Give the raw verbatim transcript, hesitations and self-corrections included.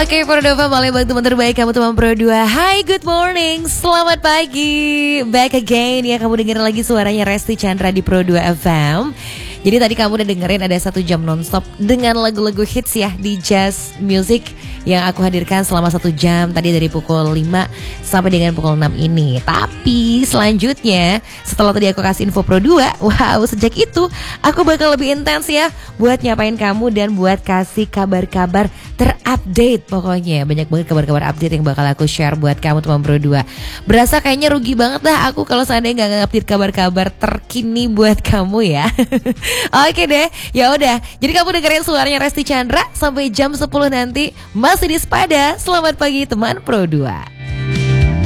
Oke, Pro dua balik bang teman terbaik kamu teman Pro dua. Hai, good morning, selamat pagi. Back again ya, kamu dengerin lagi suaranya Resti Chandra di Pro dua F M. Jadi tadi kamu udah dengerin ada satu jam nonstop dengan lagu-lagu hits ya di Jazz Music yang aku hadirkan selama satu jam tadi dari pukul lima sampai dengan pukul enam ini. Tapi selanjutnya setelah tadi aku kasih info Pro dua, wow, sejak itu aku bakal lebih intens ya buat nyapain kamu dan buat kasih kabar-kabar terupdate. Pokoknya banyak banget kabar-kabar update yang bakal aku share buat kamu teman Pro dua. Berasa kayaknya rugi banget dah aku kalau seandainya gak update kabar-kabar terkini buat kamu ya. Oke deh, ya udah. Jadi kamu dengerin suaranya Resti Chandra sampai jam sepuluh nanti masih di Sepada. Selamat pagi teman Pro dua.